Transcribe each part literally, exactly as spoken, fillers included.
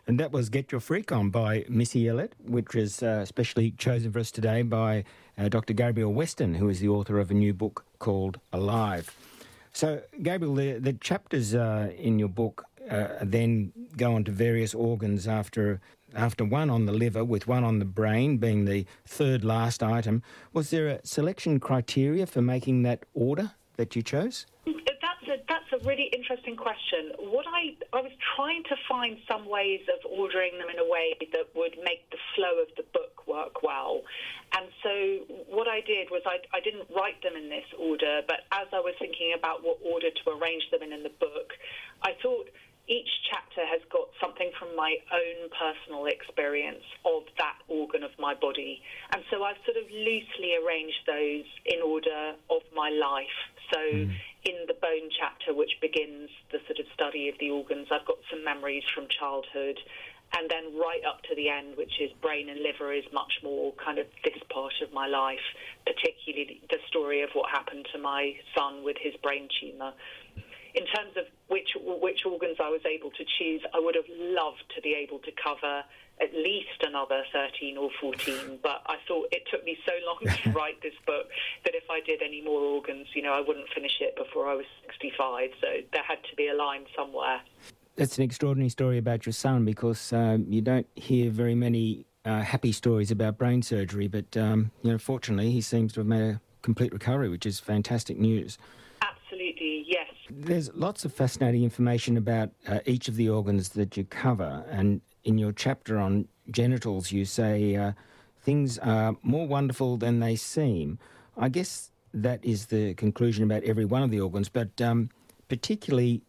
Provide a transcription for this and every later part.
And that was Get Your Freak On by Missy Elliott, which is uh, specially chosen for us today by uh, Doctor Gabrielle Weston, who is the author of a new book called Alive. So, Gabrielle, the, the chapters uh, in your book uh, then go on to various organs after after one on the liver, with one on the brain being the third last item. Was there a selection criteria for making that order that you chose? That's a, that's a really interesting question. What I, I was trying to find some ways of ordering them in a way that would make the flow of the book work well. And so what I did was I, I didn't write them in this order, but as I was thinking about what order to arrange them in in the book, I thought each chapter has got something from my own personal experience of that organ of my body. And so I've sort of loosely arranged those in order of my life. So mm. in the bone chapter, which begins the sort of study of the organs, I've got some memories from childhood. And then right up to the end, which is brain and liver, is much more kind of this part of my life, particularly the story of what happened to my son with his brain tumour. In terms of which which organs I was able to choose, I would have loved to be able to cover at least another thirteen or fourteen, but I thought it took me so long to write this book that if I did any more organs, you know, I wouldn't finish it before I was sixty-five, so there had to be a line somewhere. That's an extraordinary story about your son, because um, you don't hear very many uh, happy stories about brain surgery, but, um, you know, fortunately he seems to have made a complete recovery, which is fantastic news. Absolutely, yes. There's lots of fascinating information about uh, each of the organs that you cover, and in your chapter on genitals you say uh, things are more wonderful than they seem. I guess that is the conclusion about every one of the organs, but um, particularly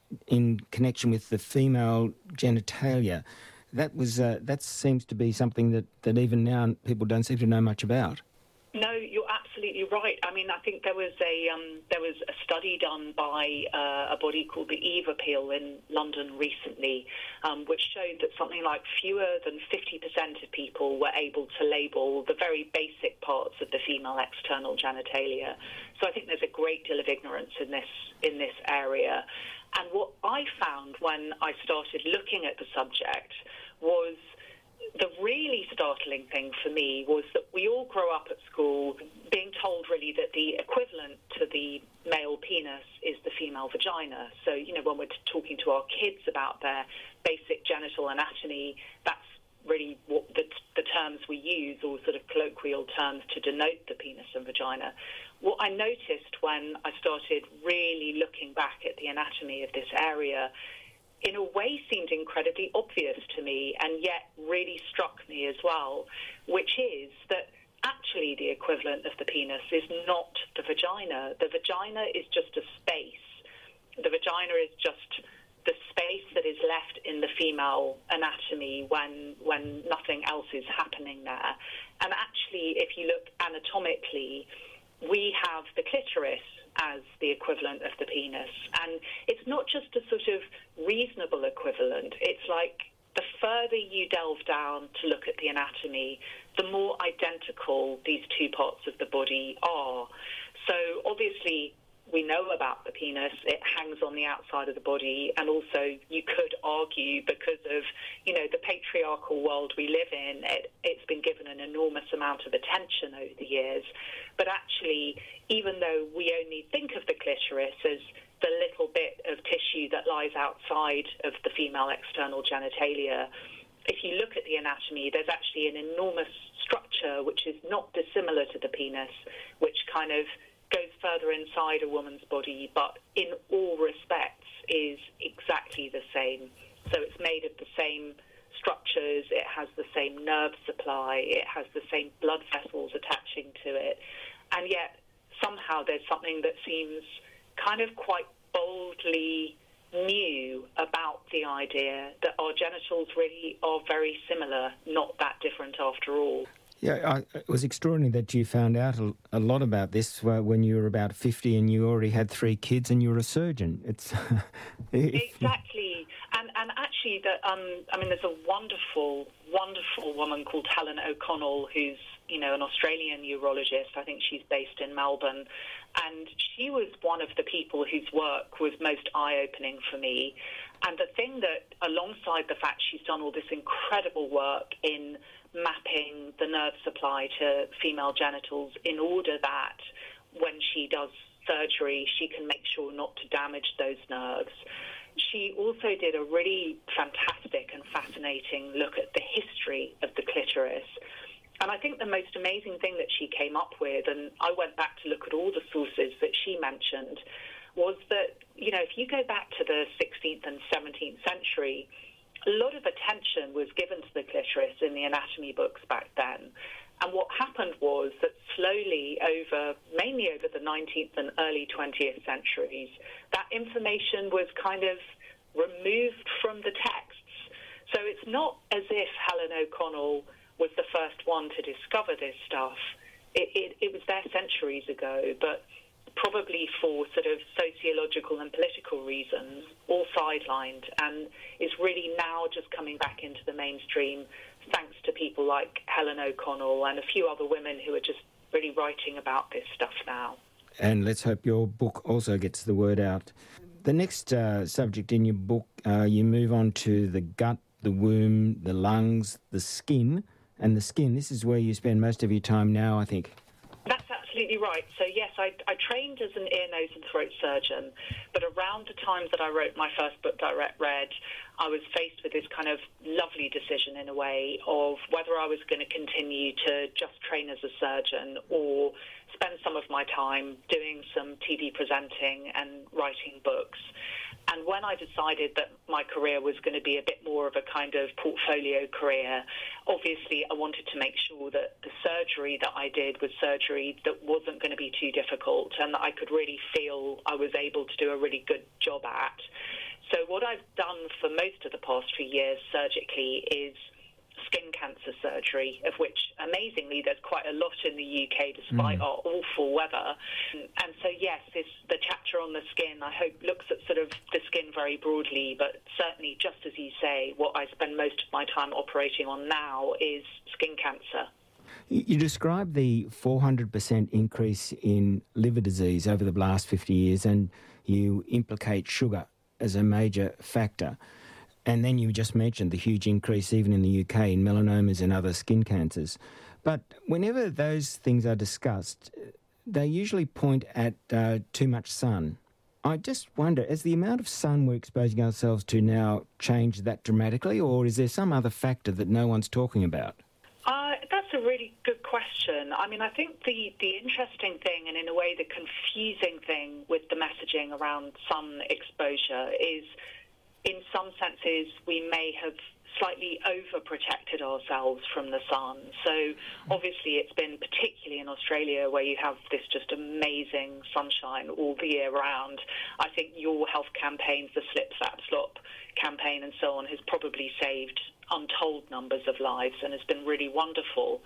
in connection with the female genitalia, that was uh, that seems to be something that, that even now people don't seem to know much about. No, you're absolutely right. I mean, I think there was a um, there was a study done by uh, a body called the Eve Appeal in London recently, um, which showed that something like fewer than fifty percent of people were able to label the very basic parts of the female external genitalia. So I think there's a great deal of ignorance in this in this area. And what I found when I started looking at the subject was the really startling thing for me was that we all grow up at school being told really that the equivalent to the male penis is the female vagina. So, you know, when we're talking to our kids about their basic genital anatomy, that's really what the, the terms we use, or sort of colloquial terms to denote the penis and vagina. What I noticed when I started really looking back at the anatomy of this area, in a way seemed incredibly obvious to me, and yet really struck me as well, which is that actually the equivalent of the penis is not the vagina. The vagina is just a space. The vagina is just the space that is left in the female anatomy when when nothing else is happening there. And actually, if you look anatomically, we have the clitoris as the equivalent of the penis. And it's not just a sort of reasonable equivalent. It's like the further you delve down to look at the anatomy, the more identical these two parts of the body are. So obviously we know about the penis, it hangs on the outside of the body, and also you could argue because of, you know, the patriarchal world we live in, it, it's been given an enormous amount of attention over the years. But actually, even though we only think of the clitoris as the little bit of tissue that lies outside of the female external genitalia, if you look at the anatomy, there's actually an enormous structure which is not dissimilar to the penis, which kind of goes further inside a woman's body, but in all respects is exactly the same. So it's made of the same structures, it has the same nerve supply, it has the same blood vessels attaching to it, and yet somehow there's something that seems kind of quite boldly new about the idea that our genitals really are very similar, not that different after all. Yeah, I, it was extraordinary that you found out a, a lot about this uh, when you were about fifty and you already had three kids and you were a surgeon. It's Exactly. And and actually, the, um, I mean, there's a wonderful, wonderful woman called Helen O'Connell who's, you know, an Australian urologist. I think she's based in Melbourne. And she was one of the people whose work was most eye-opening for me. And the thing that, alongside the fact she's done all this incredible work in mapping the nerve supply to female genitals in order that when she does surgery, she can make sure not to damage those nerves. She also did a really fantastic and fascinating look at the history of the clitoris. And I think the most amazing thing that she came up with, and I went back to look at all the sources that she mentioned, was that, you know, if you go back to the sixteenth and seventeenth century, a lot of attention was given to the clitoris in the anatomy books back then. And what happened was that slowly over, mainly over the nineteenth and early twentieth centuries, that information was kind of removed from the texts. So it's not as if Helen O'Connell was the first one to discover this stuff. It, it, it was there centuries ago, but probably for sort of sociological and political reasons, all sidelined, and is really now just coming back into the mainstream thanks to people like Helen O'Connell and a few other women who are just really writing about this stuff now. And let's hope your book also gets the word out. The next uh, subject in your book, uh, you move on to the gut, the womb, the lungs, the skin, and the skin. This is where you spend most of your time now, I think. That's absolutely right. So, yes, I, I trained as an ear, nose and throat surgeon, but around the time that I wrote my first book, Direct Red, I was faced with this kind of lovely decision in a way of whether I was going to continue to just train as a surgeon or spend some of my time doing some T V presenting and writing books. And when I decided that my career was going to be a bit more of a kind of portfolio career, obviously I wanted to make sure that the surgery that I did was surgery that wasn't going to be too difficult and that I could really feel I was able to do a really good job at. So what I've done for most of the past few years surgically is skin cancer surgery, of which, amazingly, there's quite a lot in the U K despite mm. our awful weather. And so, yes, this, the chapter on the skin, I hope, looks at sort of the skin very broadly, but certainly, just as you say, what I spend most of my time operating on now is skin cancer. You describe the four hundred percent increase in liver disease over the last fifty years, and you implicate sugar as a major factor. And then you just mentioned the huge increase even in the U K in melanomas and other skin cancers. But whenever those things are discussed, they usually point at uh, too much sun. I just wonder, has the amount of sun we're exposing ourselves to now changed that dramatically, or is there some other factor that no one's talking about? Uh, that's a really good question. I mean, I think the, the interesting thing, and in a way the confusing thing with the messaging around sun exposure is, in some senses, we may have slightly overprotected ourselves from the sun. So obviously it's been, particularly in Australia, where you have this just amazing sunshine all the year round. I think your health campaigns, the Slip Slap Slop campaign and so on, has probably saved untold numbers of lives and has been really wonderful.